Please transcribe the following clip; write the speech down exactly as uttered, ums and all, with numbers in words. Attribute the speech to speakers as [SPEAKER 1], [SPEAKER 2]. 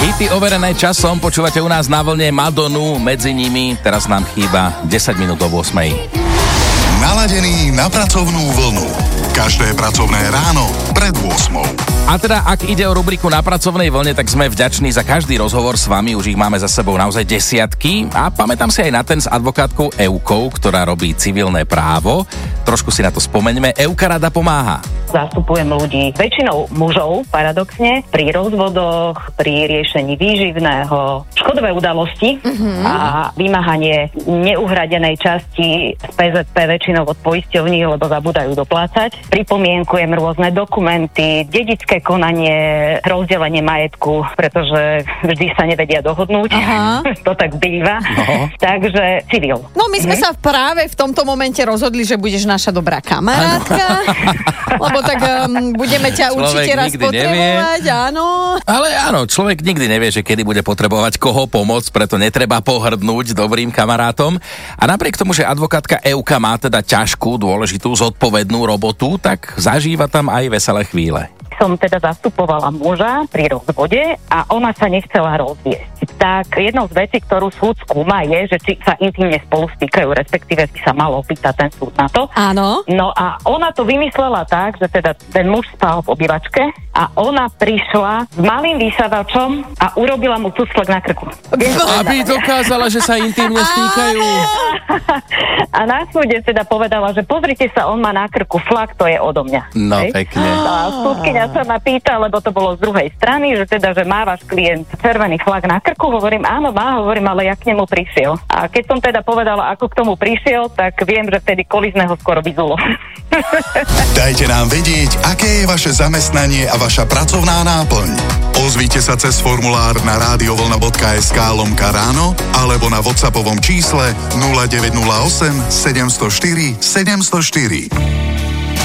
[SPEAKER 1] Hity overené časom, počúvate u nás na vlne Madonu, medzi nimi, teraz nám chýba desať minút do ôsmej.
[SPEAKER 2] Naladený na pracovnú vlnu. Každé pracovné ráno pred ôsmou.
[SPEAKER 1] A teda, ak ide o rubriku Na pracovnej vlne, tak sme vďační za každý rozhovor s vami, už ich máme za sebou naozaj desiatky a pamätám si aj na ten s advokátkou Eukou, ktorá robí civilné právo. Trošku si na to spomeňme. Euka rada pomáha.
[SPEAKER 3] Zastupujem ľudí, väčšinou mužov, paradoxne, pri rozvodoch, pri riešení výživného, škodové udalosti uh-huh. a vymáhanie neuhradenej časti z pé zet pé väčšinou od poisťovní, lebo zabúdajú doplácať. Pripomienkujem rôzne dokumenty, dedičské konanie, rozdelenie majetku, pretože vždy sa nevedia dohodnúť. Uh-huh. To tak býva. No. Takže civil.
[SPEAKER 4] No my sme uh-huh. sa práve v tomto momente rozhodli, že budeš naša dobrá kamarátka. Lebo tak um, budeme ťa človek určite raz potrebovať, nevie. Áno.
[SPEAKER 1] Ale áno, človek nikdy nevie, že kedy bude potrebovať koho pomôcť, preto netreba pohrdnúť dobrým kamarátom. A napriek tomu, že advokátka Euka má teda ťažkú, dôležitú, zodpovednú robotu, tak zažíva tam aj veselé chvíle.
[SPEAKER 3] Som teda zastupovala muža pri rozvode a ona sa nechcela rozviesť. Tak jednou z vecí, ktorú súd skúma, je, že či sa intimne spolu stýkajú, respektíve by sa mal opýtať ten súd na to.
[SPEAKER 4] Áno.
[SPEAKER 3] No a ona to vymyslela tak, že teda ten muž spal v obývačke a ona prišla s malým vysávačom a urobila mu cuclek na krku.
[SPEAKER 1] Aby dokázala, že sa intimne stýkajú.
[SPEAKER 3] A na súde teda povedala, že pozrite sa, on má na krku flak, to je odo mňa.
[SPEAKER 1] No
[SPEAKER 3] hej?
[SPEAKER 1] Pekne.
[SPEAKER 3] A súdkyňa sa ma pýta, lebo to bolo z druhej strany, že teda, že má váš klient červený flak na krku, hovorím, áno, má, hovorím, ale ja k nemu prišiel. A keď som teda povedala, ako k tomu prišiel, tak viem, že vtedy kolizného skoro vyzulo.
[SPEAKER 2] Dajte nám vedieť, aké je vaše zamestnanie a vaša pracovná náplň. Ozvite sa cez formulár na radiovlna bodka es ká lomka ráno alebo na WhatsAppovom čísle nula deväť nula osem sedem nula štyri sedem nula štyri.